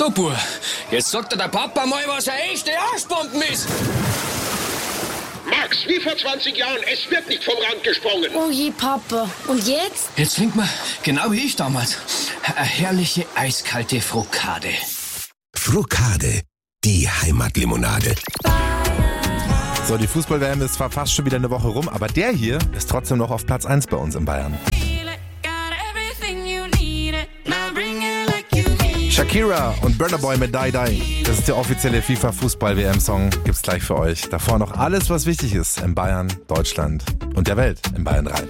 So, Bub, jetzt sagt dir der Papa mal, was eine echte Arschbomben ist. Max, wie vor 20 Jahren, es wird nicht vom Rand gesprungen. Oh je, Papa. Und jetzt? Jetzt trinkt man, genau wie ich damals, eine herrliche eiskalte Frokade. Frokade, die Heimatlimonade. So, die Fußball-WM ist zwar fast schon wieder eine Woche rum, aber der hier ist trotzdem noch auf Platz 1 bei uns in Bayern. Shakira und Burna Boy mit Die Die. Das ist der offizielle FIFA-Fußball-WM-Song. Gibt's gleich für euch. Davor noch alles, was wichtig ist in Bayern, Deutschland und der Welt in Bayern 3.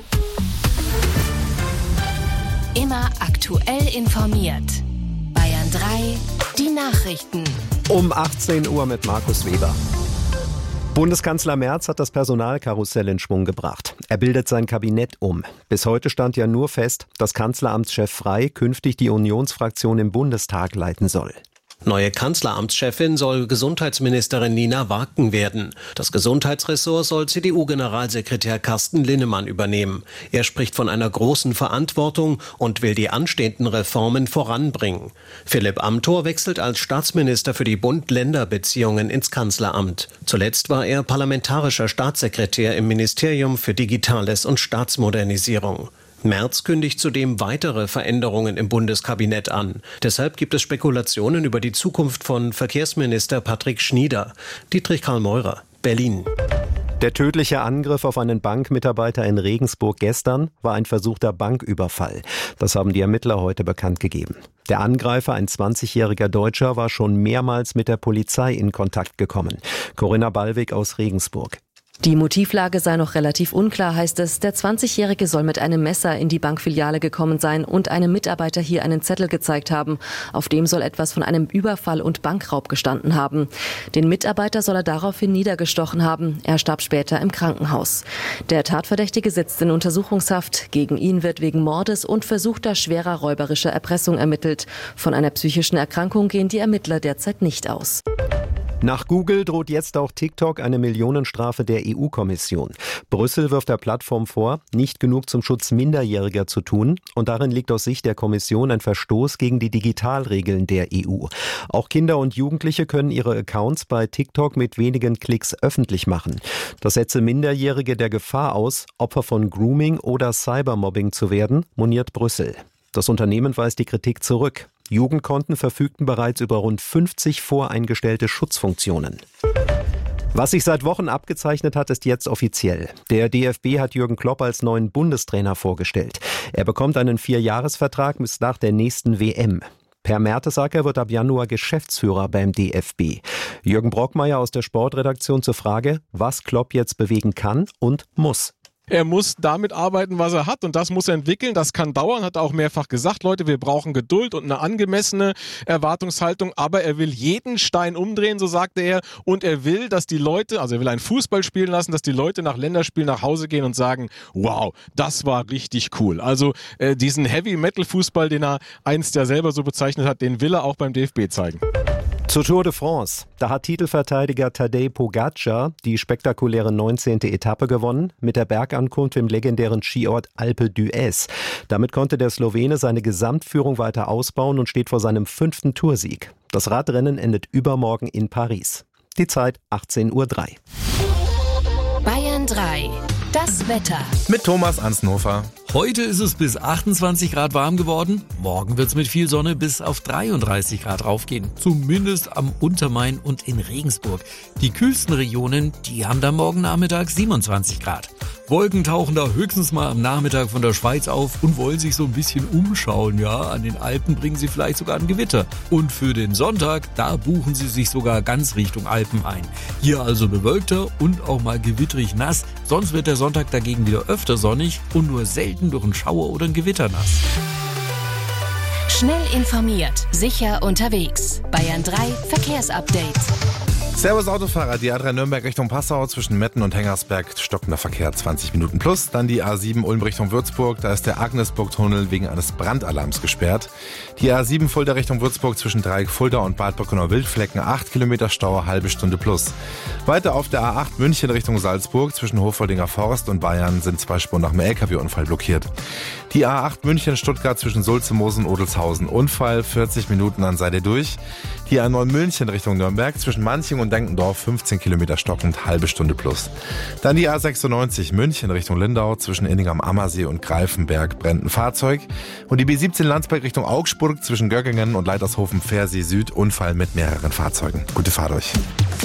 Immer aktuell informiert. Bayern 3, die Nachrichten. Um 18 Uhr mit Markus Weber. Bundeskanzler Merz hat das Personalkarussell in Schwung gebracht. Er bildet sein Kabinett um. Bis heute stand ja nur fest, dass Kanzleramtschef Frey künftig die Unionsfraktion im Bundestag leiten soll. Neue Kanzleramtschefin soll Gesundheitsministerin Nina Warken werden. Das Gesundheitsressort soll CDU-Generalsekretär Carsten Linnemann übernehmen. Er spricht von einer großen Verantwortung und will die anstehenden Reformen voranbringen. Philipp Amthor wechselt als Staatsminister für die Bund-Länder-Beziehungen ins Kanzleramt. Zuletzt war er parlamentarischer Staatssekretär im Ministerium für Digitales und Staatsmodernisierung. Merz kündigt zudem weitere Veränderungen im Bundeskabinett an. Deshalb gibt es Spekulationen über die Zukunft von Verkehrsminister Patrick Schnieder. Dietrich Karl Meurer, Berlin. Der tödliche Angriff auf einen Bankmitarbeiter in Regensburg gestern war ein versuchter Banküberfall. Das haben die Ermittler heute bekannt gegeben. Der Angreifer, ein 20-jähriger Deutscher, war schon mehrmals mit der Polizei in Kontakt gekommen. Corinna Ballweg aus Regensburg. Die Motivlage sei noch relativ unklar, heißt es. Der 20-Jährige soll mit einem Messer in die Bankfiliale gekommen sein und einem Mitarbeiter hier einen Zettel gezeigt haben. Auf dem soll etwas von einem Überfall und Bankraub gestanden haben. Den Mitarbeiter soll er daraufhin niedergestochen haben. Er starb später im Krankenhaus. Der Tatverdächtige sitzt in Untersuchungshaft. Gegen ihn wird wegen Mordes und versuchter schwerer räuberischer Erpressung ermittelt. Von einer psychischen Erkrankung gehen die Ermittler derzeit nicht aus. Nach Google droht jetzt auch TikTok eine Millionenstrafe der EU-Kommission. Brüssel wirft der Plattform vor, nicht genug zum Schutz Minderjähriger zu tun. Und darin liegt aus Sicht der Kommission ein Verstoß gegen die Digitalregeln der EU. Auch Kinder und Jugendliche können ihre Accounts bei TikTok mit wenigen Klicks öffentlich machen. Das setze Minderjährige der Gefahr aus, Opfer von Grooming oder Cybermobbing zu werden, moniert Brüssel. Das Unternehmen weist die Kritik zurück. Jugendkonten verfügten bereits über rund 50 voreingestellte Schutzfunktionen. Was sich seit Wochen abgezeichnet hat, ist jetzt offiziell. Der DFB hat Jürgen Klopp als neuen Bundestrainer vorgestellt. Er bekommt einen 4-Jahres-Vertrag bis nach der nächsten WM. Per Mertesacker wird ab Januar Geschäftsführer beim DFB. Jürgen Brockmeier aus der Sportredaktion zur Frage, was Klopp jetzt bewegen kann und muss. Er muss damit arbeiten, was er hat, und das muss er entwickeln. Das kann dauern, hat er auch mehrfach gesagt. Leute, wir brauchen Geduld und eine angemessene Erwartungshaltung, aber er will jeden Stein umdrehen, so sagte er, und er will, dass die Leute, also er will einen Fußball spielen lassen, dass die Leute nach Länderspielen nach Hause gehen und sagen, wow, das war richtig cool. Also diesen Heavy-Metal-Fußball, den er einst ja selber so bezeichnet hat, den will er auch beim DFB zeigen. Zur Tour de France. Da hat Titelverteidiger Tadej Pogacar die spektakuläre 19. Etappe gewonnen, mit der Bergankunft im legendären Skiort Alpe d'Huez. Damit konnte der Slowene seine Gesamtführung weiter ausbauen und steht vor seinem 5. Toursieg. Das Radrennen endet übermorgen in Paris. Die Zeit 18:03 Uhr. Bayern 3, das Wetter. Mit Thomas Ansnofer. Heute ist es bis 28 Grad warm geworden. Morgen wird es mit viel Sonne bis auf 33 Grad raufgehen. Zumindest am Untermain und in Regensburg. Die kühlsten Regionen, die haben dann morgen Nachmittag 27 Grad. Wolken tauchen da höchstens mal am Nachmittag von der Schweiz auf und wollen sich so ein bisschen umschauen. Ja, an den Alpen bringen sie vielleicht sogar ein Gewitter. Und für den Sonntag, da buchen sie sich sogar ganz Richtung Alpen ein. Hier also bewölkter und auch mal gewittrig nass. Sonst wird der Sonntag dagegen wieder öfter sonnig und nur selten durch einen Schauer oder ein Gewitter nass. Schnell informiert, sicher unterwegs. Bayern 3 Verkehrsupdate. Servus Autofahrer, die A3 Nürnberg Richtung Passau zwischen Metten und Hengersberg, stockender Verkehr 20 Minuten plus. Dann die A7 Ulm Richtung Würzburg, da ist der Agnesburg-Tunnel wegen eines Brandalarms gesperrt. Die A7 Fulda Richtung Würzburg zwischen Dreieck Fulda und Bad Birkenau-Wildflecken, 8 Kilometer Stau, halbe Stunde plus. Weiter auf der A8 München Richtung Salzburg zwischen Hofoldinger Forst und Bayern sind 2 Spuren nach einem LKW-Unfall blockiert. Die A8 München Stuttgart zwischen Sulzemosen und Odelshausen, Unfall, 40 Minuten an Seite durch. Die A9 München Richtung Nürnberg zwischen Manching und Denkendorf, 15 Kilometer stockend, halbe Stunde plus. Dann die A96 München Richtung Lindau zwischen Inning am Ammersee und Greifenberg brennt ein Fahrzeug. Und die B17 Landsberg Richtung Augsburg zwischen Göggingen und Leitershofen Pfersee Süd, Unfall mit mehreren Fahrzeugen. Gute Fahrt euch.